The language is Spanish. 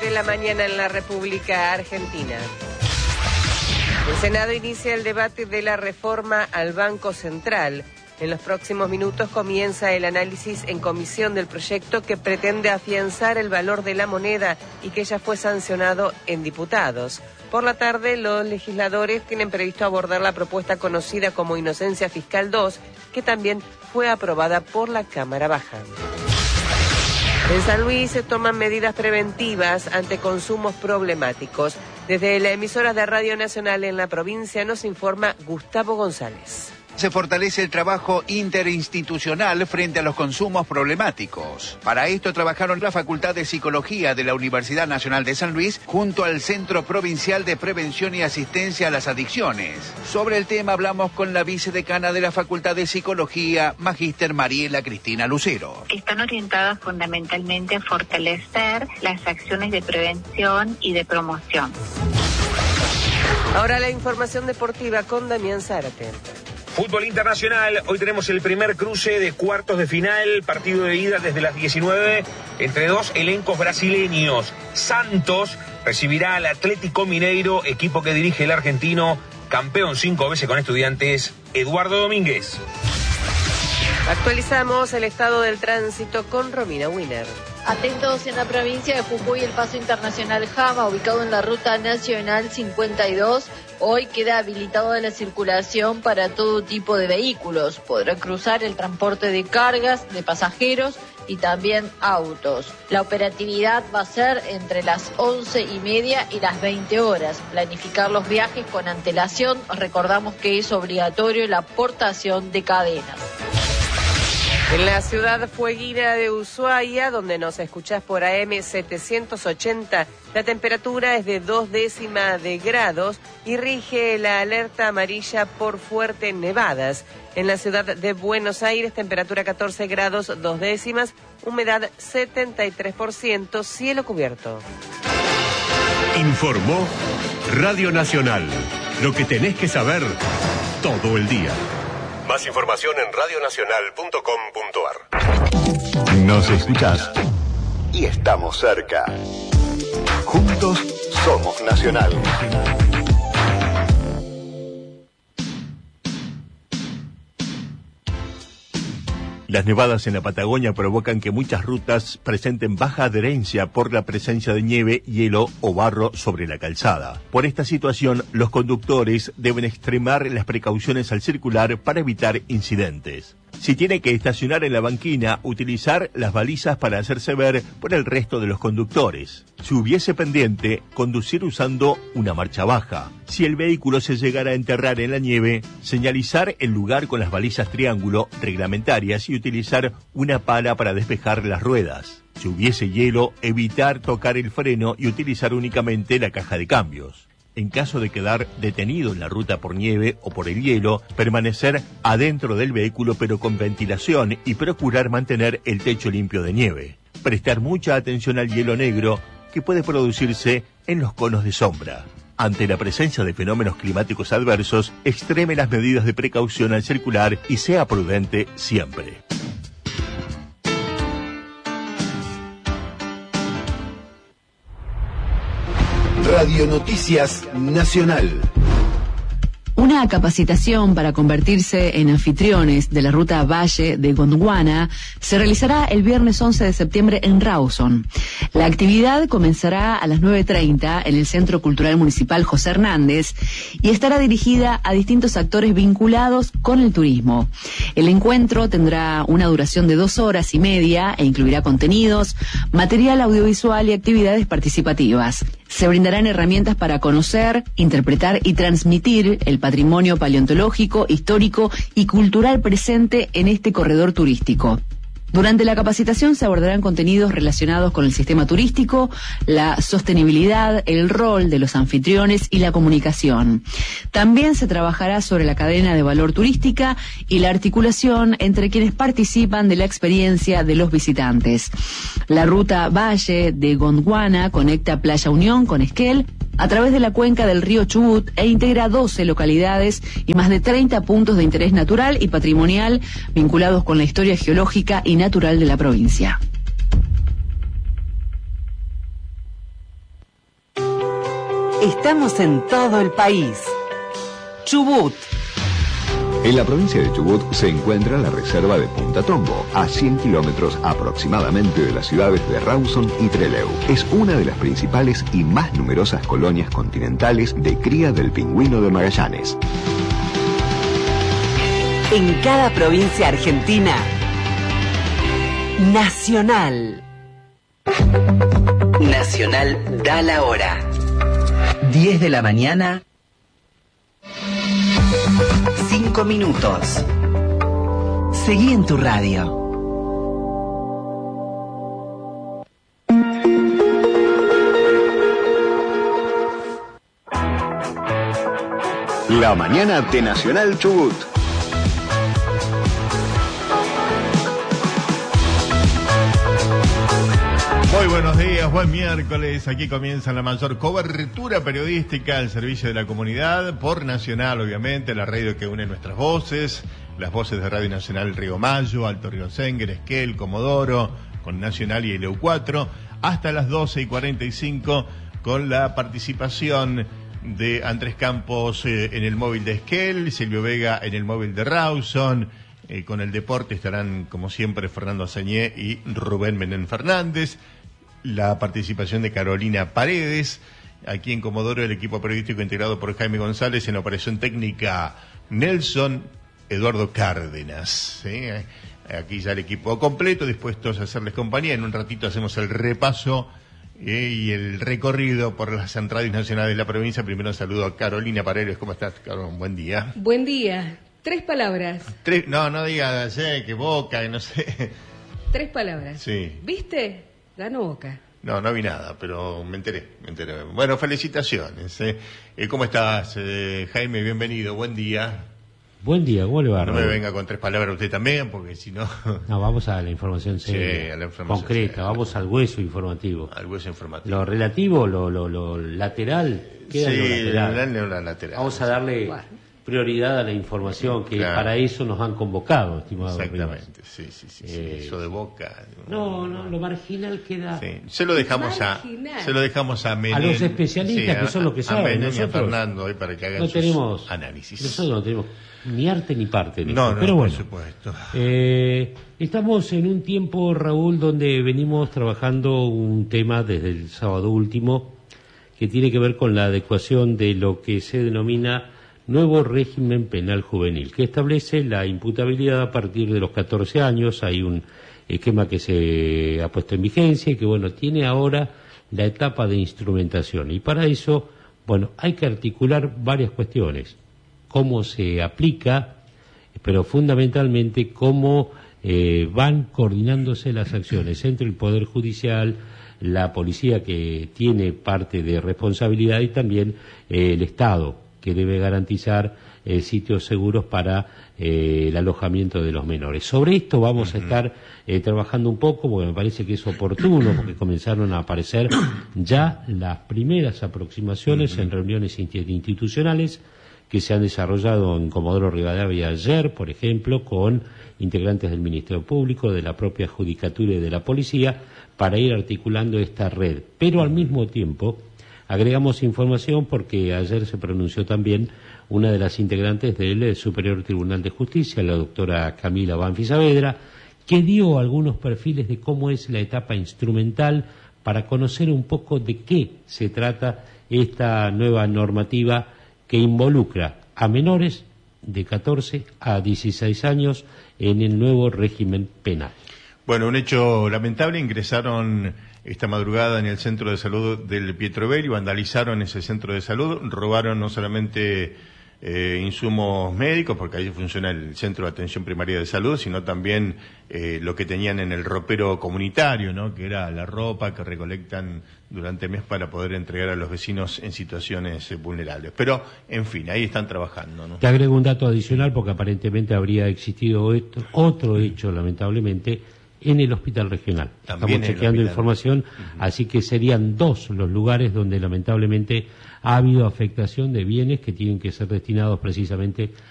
de la mañana en la República Argentina. El Senado inicia el debate de la reforma al Banco Central. En los próximos minutos comienza el análisis en comisión del proyecto que pretende afianzar el valor de la moneda y que ya fue sancionado en diputados. Por la tarde, los legisladores tienen previsto abordar la propuesta conocida como Inocencia Fiscal 2, que también fue aprobada por la Cámara Baja. En San Luis se toman medidas preventivas ante consumos problemáticos. Desde la emisora de Radio Nacional en la provincia nos informa Gustavo González. Se fortalece el trabajo interinstitucional frente a los consumos problemáticos. Para esto trabajaron la Facultad de Psicología de la Universidad Nacional de San Luis junto al Centro Provincial de Prevención y Asistencia a las Adicciones. Sobre el tema hablamos con la vicedecana de la Facultad de Psicología, Magíster Mariela Cristina Lucero. Están orientadas fundamentalmente a fortalecer las acciones de prevención y de promoción. Ahora la información deportiva con Damián Zárate. Fútbol internacional, hoy tenemos el primer cruce de cuartos de final, partido de ida desde las 19 entre dos elencos brasileños. Santos recibirá al Atlético Mineiro, equipo que dirige el argentino, campeón 5 veces con Estudiantes, Eduardo Domínguez. Actualizamos el estado del tránsito con Romina Wiener. Atentos en la provincia de Jujuy, el paso internacional Jama, ubicado en la ruta nacional 52. Hoy queda habilitado la circulación para todo tipo de vehículos. Podrá cruzar el transporte de cargas, de pasajeros y también autos. La operatividad va a ser entre las 11:30 y las 20 horas. Planificar los viajes con antelación. Recordamos que es obligatorio la portación de cadenas. En la ciudad fueguina de Ushuaia, donde nos escuchás por AM 780, la temperatura es de 0,2 grados y rige la alerta amarilla por fuertes nevadas. En la ciudad de Buenos Aires, temperatura 14 grados 0,2, humedad 73%, cielo cubierto. Informó Radio Nacional. Lo que tenés que saber todo el día. Más información en radionacional.com.ar. Nos escuchás y estamos cerca. Juntos somos Nacional. Las nevadas en la Patagonia provocan que muchas rutas presenten baja adherencia por la presencia de nieve, hielo o barro sobre la calzada. Por esta situación, los conductores deben extremar las precauciones al circular para evitar incidentes. Si tiene que estacionar en la banquina, utilizar las balizas para hacerse ver por el resto de los conductores. Si hubiese pendiente, conducir usando una marcha baja. Si el vehículo se llegara a enterrar en la nieve, señalizar el lugar con las balizas triángulo reglamentarias y utilizar una pala para despejar las ruedas. Si hubiese hielo, evitar tocar el freno y utilizar únicamente la caja de cambios. En caso de quedar detenido en la ruta por nieve o por el hielo, permanecer adentro del vehículo pero con ventilación y procurar mantener el techo limpio de nieve. Prestar mucha atención al hielo negro que puede producirse en los conos de sombra. Ante la presencia de fenómenos climáticos adversos, extreme las medidas de precaución al circular y sea prudente siempre. Radio Noticias Nacional. Una capacitación para convertirse en anfitriones de la ruta Valle de Gondwana se realizará el viernes 11 de septiembre en Rawson. La actividad comenzará a las 9:30 en el Centro Cultural Municipal José Hernández y estará dirigida a distintos actores vinculados con el turismo. El encuentro tendrá una duración de 2 horas y media e incluirá contenidos, material audiovisual y actividades participativas. Se brindarán herramientas para conocer, interpretar y transmitir el patrimonio paleontológico, histórico y cultural presente en este corredor turístico. Durante la capacitación se abordarán contenidos relacionados con el sistema turístico, la sostenibilidad, el rol de los anfitriones y la comunicación. También se trabajará sobre la cadena de valor turística y la articulación entre quienes participan de la experiencia de los visitantes. La ruta Valle de Gondwana conecta Playa Unión con Esquel a través de la cuenca del río Chubut e integra 12 localidades y más de 30 puntos de interés natural y patrimonial vinculados con la historia geológica y natural de la provincia. Estamos en todo el país. Chubut. En la provincia de Chubut se encuentra la reserva de Punta Tombo, a 100 kilómetros aproximadamente de las ciudades de Rawson y Trelew. Es una de las principales y más numerosas colonias continentales de cría del pingüino de Magallanes. En cada provincia argentina, Nacional. Nacional da la hora. 10 de la mañana. 5 minutos. Seguí en tu radio. La mañana de Nacional Chubut. Muy buenos días, buen miércoles. Aquí comienza la mayor cobertura periodística al servicio de la comunidad por Nacional, obviamente, la radio que une nuestras voces, las voces de Radio Nacional Río Mayo, Alto Río Senguer, Esquel, Comodoro, con Nacional y LU4, hasta las 12:45 con la participación de Andrés Campos en el móvil de Esquel, Silvio Vega en el móvil de Rawson. Con el deporte estarán, como siempre, Fernando Azañé y Rubén Menem Fernández. La participación de Carolina Paredes. Aquí en Comodoro, el equipo periodístico integrado por Jaime González, en la operación técnica Nelson Eduardo Cárdenas. ¿Sí? Aquí ya el equipo completo, dispuestos a hacerles compañía. En un ratito hacemos el repaso y el recorrido por las radios nacionales de la provincia. Primero saludo a Carolina Paredes. ¿Cómo estás, Carolina? Buen día. Buen día. 3 palabras. No digas que Boca, que no sé. 3 palabras. Sí. ¿Viste? Ganó Boca. No vi nada, pero me enteré. Bueno, felicitaciones. ¿Cómo estás, Jaime? Bienvenido, buen día. Buen día, ¿cómo le va? No me venga con 3 palabras usted también, porque si no... No, vamos a la información seria, sí, a la información concreta, seria. Vamos al hueso informativo. Al hueso informativo. Lo relativo, lo lateral, queda en lo lateral. Vamos a darle prioridad a la información, que para eso nos han convocado, estimado. Exactamente, sí. Eso de Boca. No, lo marginal queda. Sí. Se lo dejamos a Menem, a los especialistas, que son los que saben. Nosotros, y a Fernando hoy para que hagan sus análisis. Nosotros no tenemos ni arte ni parte en esto. No, pero bueno, por supuesto. Estamos en un tiempo, Raúl, donde venimos trabajando un tema desde el sábado último que tiene que ver con la adecuación de lo que se denomina nuevo régimen penal juvenil, que establece la imputabilidad a partir de los 14 años. Hay un esquema que se ha puesto en vigencia y que, tiene ahora la etapa de instrumentación. Y para eso, hay que articular varias cuestiones. Cómo se aplica, pero fundamentalmente cómo van coordinándose las acciones entre el Poder Judicial, la policía, que tiene parte de responsabilidad, y también el Estado, que debe garantizar sitios seguros para el alojamiento de los menores. Sobre esto vamos a estar trabajando un poco, porque me parece que es oportuno, porque comenzaron a aparecer ya las primeras aproximaciones en reuniones institucionales que se han desarrollado en Comodoro Rivadavia ayer, por ejemplo, con integrantes del Ministerio Público, de la propia Judicatura y de la Policía, para ir articulando esta red. Pero al mismo tiempo agregamos información porque ayer se pronunció también una de las integrantes del Superior Tribunal de Justicia, la doctora Camila Banfi Saavedra, que dio algunos perfiles de cómo es la etapa instrumental para conocer un poco de qué se trata esta nueva normativa que involucra a menores de 14 a 16 años en el nuevo régimen penal. Bueno, un hecho lamentable: ingresaron esta madrugada en el centro de salud del Pietro Belli, vandalizaron ese centro de salud, robaron no solamente insumos médicos, porque ahí funciona el Centro de Atención Primaria de Salud, sino también lo que tenían en el ropero comunitario, ¿no? Que era la ropa que recolectan durante el mes para poder entregar a los vecinos en situaciones vulnerables. Pero, en fin, ahí están trabajando, ¿no? Te agrego un dato adicional, porque aparentemente habría existido otro hecho, lamentablemente, en el hospital regional. También estamos chequeando información, así que serían 2 los lugares donde lamentablemente ha habido afectación de bienes que tienen que ser destinados precisamente